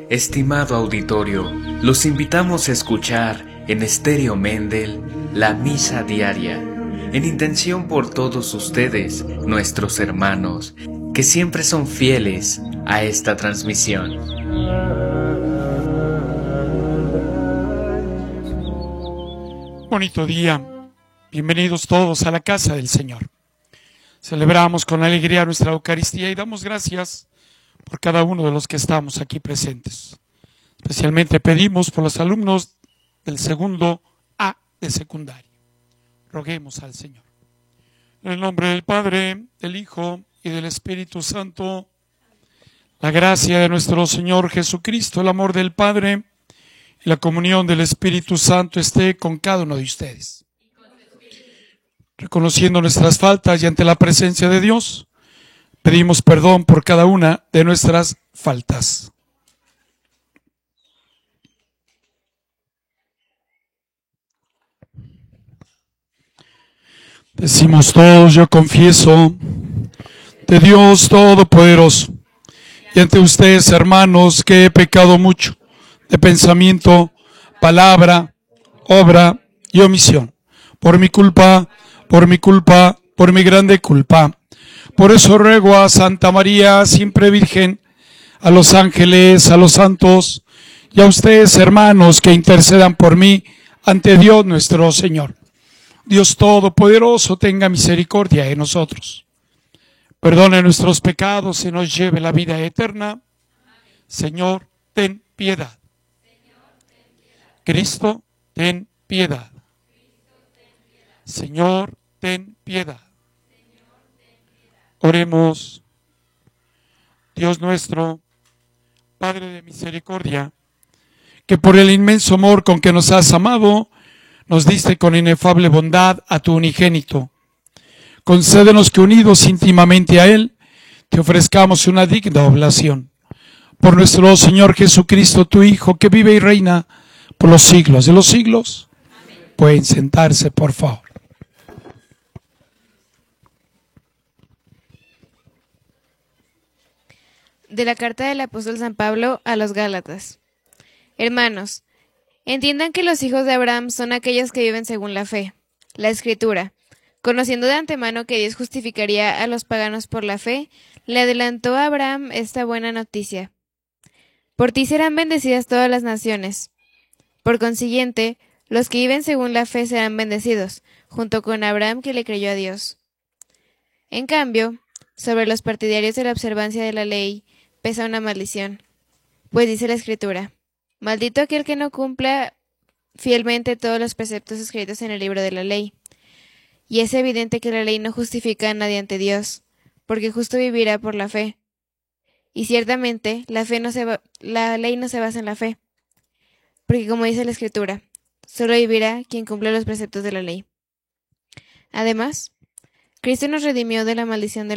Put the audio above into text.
Estimado auditorio, los invitamos a escuchar en Estéreo Mendel la misa diaria, en intención por todos ustedes, nuestros hermanos, que siempre son fieles a esta transmisión. Bonito día, bienvenidos todos a la casa del Señor. Celebramos con alegría nuestra Eucaristía y damos gracias por cada uno de los que estamos aquí presentes. Especialmente pedimos por los alumnos del segundo A de secundaria. Roguemos al Señor. En el nombre del Padre, del Hijo y del Espíritu Santo, la gracia de nuestro Señor Jesucristo, el amor del Padre y la comunión del Espíritu Santo esté con cada uno de ustedes. Reconociendo nuestras faltas y ante la presencia de Dios, pedimos perdón por cada una de nuestras faltas. Decimos todos, yo confieso de Dios Todopoderoso y ante ustedes, hermanos, que he pecado mucho de pensamiento, palabra, obra y omisión. Por mi culpa, por mi grande culpa. Por eso ruego a Santa María, siempre Virgen, a los ángeles, a los santos y a ustedes, hermanos, que intercedan por mí ante Dios nuestro Señor. Dios Todopoderoso tenga misericordia de nosotros. Perdone nuestros pecados y nos lleve la vida eterna. Señor, ten piedad. Cristo, ten piedad. Señor, ten piedad. Oremos. Dios nuestro, Padre de misericordia, que por el inmenso amor con que nos has amado, nos diste con inefable bondad a tu unigénito. Concédenos que unidos íntimamente a Él, te ofrezcamos una digna oblación. Por nuestro Señor Jesucristo, tu Hijo, que vive y reina por los siglos de los siglos. Amén. Pueden sentarse, por favor. De la carta del apóstol San Pablo a los Gálatas. Hermanos, entiendan que los hijos de Abraham son aquellos que viven según la fe. La Escritura, conociendo de antemano que Dios justificaría a los paganos por la fe, le adelantó a Abraham esta buena noticia. Por ti serán bendecidas todas las naciones. Por consiguiente, los que viven según la fe serán bendecidos, junto con Abraham que le creyó a Dios. En cambio, sobre los partidarios de la observancia de la ley pesa una maldición, pues dice la Escritura: maldito aquel que no cumpla fielmente todos los preceptos escritos en el libro de la ley. Y es evidente que la ley no justifica a nadie ante Dios, porque justo vivirá por la fe. Y ciertamente la ley no se basa en la fe, porque como dice la Escritura, solo vivirá quien cumple los preceptos de la ley. Además, Cristo nos redimió de la maldición de